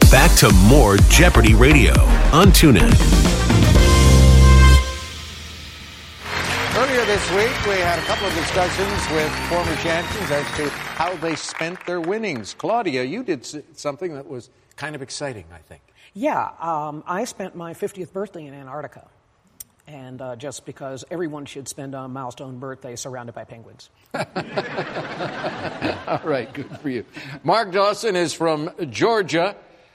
Back to more Jeopardy Radio on TuneIn. Earlier this week, we had a couple of discussions with former champions as to how they spent their winnings. Claudia, you did something that was kind of exciting, I think. Yeah, I spent my 50th birthday in Antarctica. And just because everyone should spend a milestone birthday surrounded by penguins. All right, good for you. Mark Dawson is from Georgia.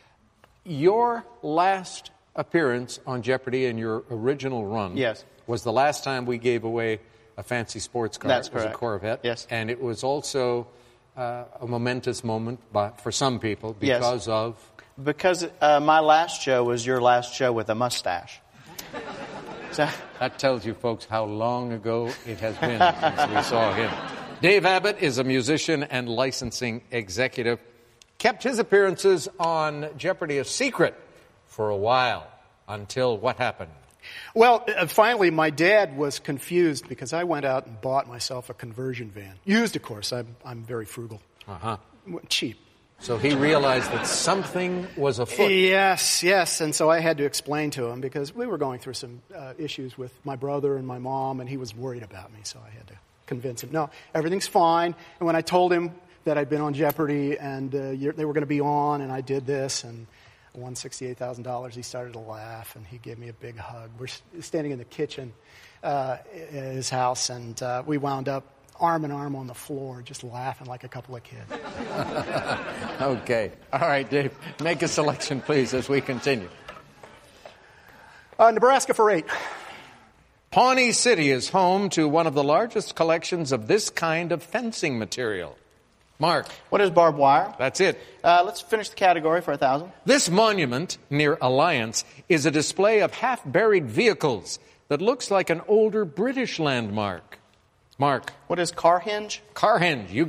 Your last appearance on Jeopardy in your original run was the last time we gave away a fancy sports car. That's correct. It was a Corvette. Yes. And it was also a momentous moment for some people because of... Because my last show was your last show with a mustache. So. That tells you, folks, how long ago it has been since we saw him. Dave Abbott is a musician and licensing executive. Kept his appearances on Jeopardy a secret for a while until what happened? Well, finally, my dad was confused because I went out and bought myself a conversion van. Used, of course. I'm very frugal. Cheap. So he realized that something was afoot. Yes. And so I had to explain to him because we were going through some issues with my brother and my mom, and he was worried about me, so I had to convince him. No, everything's fine. And when I told him that I'd been on Jeopardy and they were going to be on, and I did this, and I won $68,000, he started to laugh, and he gave me a big hug. We're standing in the kitchen at his house, and we wound up arm in arm on the floor, just laughing like a couple of kids. Okay. All right, Dave. Make a selection, please, as we continue. Nebraska for 8. Pawnee City is home to one of the largest collections of this kind of fencing material. Mark. What is barbed wire? That's it. Let's finish the category for 1,000. This monument near Alliance is a display of half-buried vehicles that looks like an older British landmark. Mark. What is Carhenge? Carhenge. You